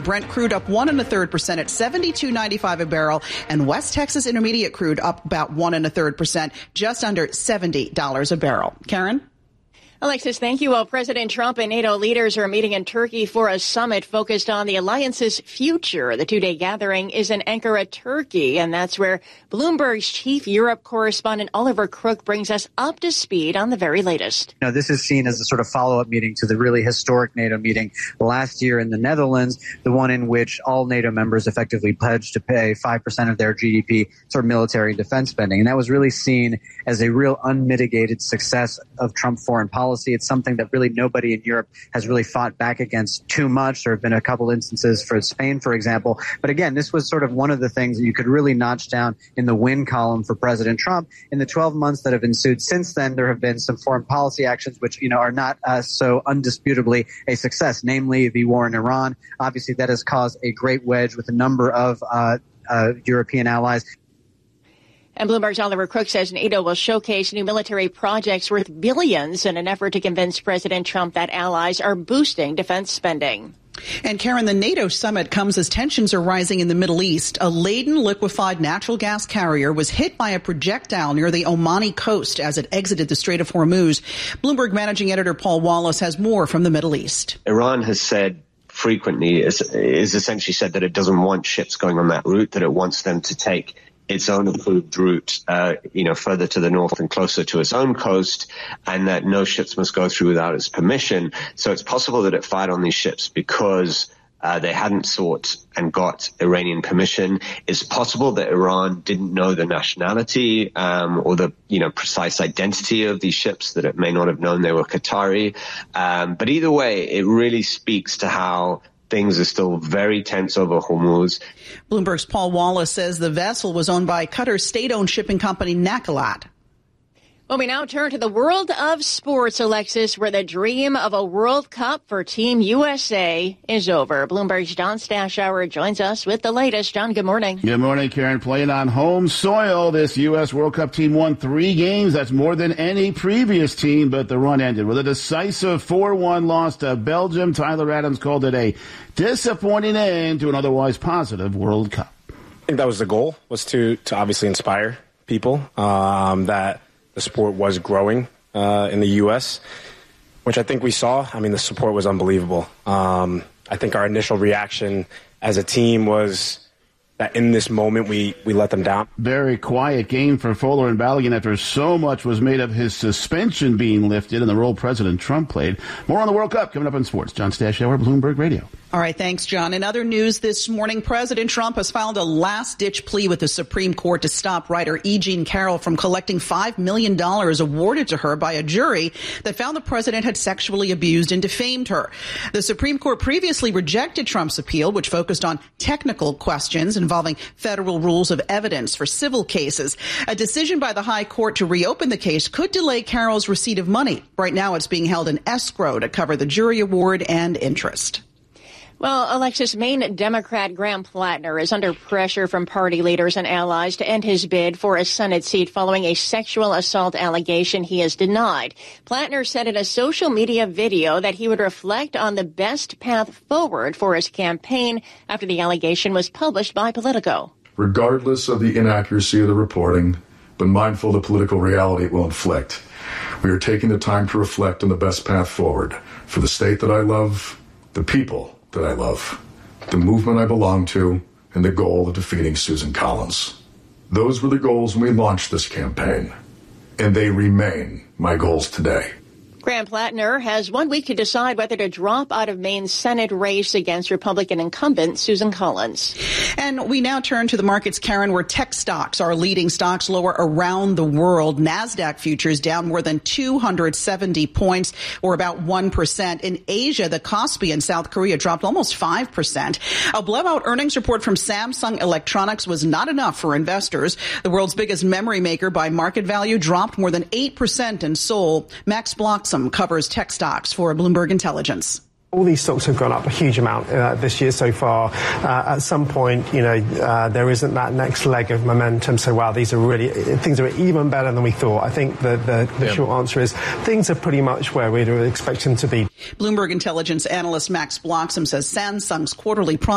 Brent crude up 1.33% at $72.95 a barrel, and West Texas Intermediate crude up about 1.33%, just under $70 a barrel. Karen? Alexis, thank you. Well, President Trump and NATO leaders are meeting in Turkey for a summit focused on the alliance's future. The two-day gathering is in Ankara, Turkey, and that's where Bloomberg's chief Europe correspondent Oliver Crook brings us up to speed on the very latest. Now, this is seen as a sort of follow-up meeting to the really historic NATO meeting last year in the Netherlands, the one in which all NATO members effectively pledged to pay 5% of their GDP toward military and defense spending. And that was really seen as a real unmitigated success of Trump foreign policy. It's something that really nobody in Europe has really fought back against too much. There have been a couple instances for Spain, for example. But again, this was sort of one of the things that you could really notch down in the win column for President Trump. In the 12 months that have ensued since then, there have been some foreign policy actions which, are not so undisputably a success, namely the war in Iran. Obviously, that has caused a great wedge with a number of European allies. And Bloomberg's Oliver Crook says NATO will showcase new military projects worth billions in an effort to convince President Trump that allies are boosting defense spending. And Karen, the NATO summit comes as tensions are rising in the Middle East. A laden liquefied natural gas carrier was hit by a projectile near the Omani coast as it exited the Strait of Hormuz. Bloomberg managing editor Paul Wallace has more from the Middle East. Iran has said frequently, is essentially said that it doesn't want ships going on that route, that it wants them to take its own approved route, further to the north and closer to its own coast, and that no ships must go through without its permission. So it's possible that it fired on these ships because they hadn't sought and got Iranian permission. It's possible that Iran didn't know the nationality or the precise identity of these ships, that it may not have known they were Qatari. But either way, it really speaks to how things are still very tense over Hormuz. Bloomberg's Paul Wallace says the vessel was owned by Qatar's state-owned shipping company Nakilat. Well, we now turn to the world of sports, Alexis, where the dream of a World Cup for Team USA is over. Bloomberg's John Stashower joins us with the latest. John, good morning. Good morning, Karen. Playing on home soil, this U.S. World Cup team won 3 games. That's more than any previous team, but the run ended with a decisive 4-1 loss to Belgium. Tyler Adams called it a disappointing end to an otherwise positive World Cup. I think that was the goal, was to obviously inspire people that the sport was growing in the U.S., which I think we saw. I mean, the support was unbelievable. I think our initial reaction as a team was that in this moment we let them down. Very quiet game for Fuller and Balogun after so much was made of his suspension being lifted and the role President Trump played. More on the World Cup coming up in sports. John Stashower, Bloomberg Radio. All right, thanks, John. In other news this morning, President Trump has filed a last-ditch plea with the Supreme Court to stop writer E. Jean Carroll from collecting $5 million awarded to her by a jury that found the president had sexually abused and defamed her. The Supreme Court previously rejected Trump's appeal, which focused on technical questions involving federal rules of evidence for civil cases. A decision by the High Court to reopen the case could delay Carroll's receipt of money. Right now, it's being held in escrow to cover the jury award and interest. Well, Alexis, Maine Democrat Graham Plattner is under pressure from party leaders and allies to end his bid for a Senate seat following a sexual assault allegation he has denied. Plattner said in a social media video that he would reflect on the best path forward for his campaign after the allegation was published by Politico. Regardless of the inaccuracy of the reporting, but mindful of the political reality it will inflict, we are taking the time to reflect on the best path forward for the state that I love, the people that I love, the movement I belong to, and the goal of defeating Susan Collins. Those were the goals when we launched this campaign, and they remain my goals today. Graham Plattner has 1 week to decide whether to drop out of Maine's Senate race against Republican incumbent Susan Collins. And we now turn to the markets, Karen, where tech stocks are leading stocks lower around the world. NASDAQ futures down more than 270 points, or about 1%. In Asia, the Kospi in South Korea dropped almost 5%. A blowout earnings report from Samsung Electronics was not enough for investors. The world's biggest memory maker by market value dropped more than 8% in Seoul. Max Bloxham covers tech stocks for Bloomberg Intelligence. All these stocks have gone up a huge amount this year so far. At some point, there isn't that next leg of momentum. So, wow, things are even better than we thought. I think the short answer is things are pretty much where we'd expect them to be. Bloomberg Intelligence analyst Max Bloxham says Samsung's quarterly profit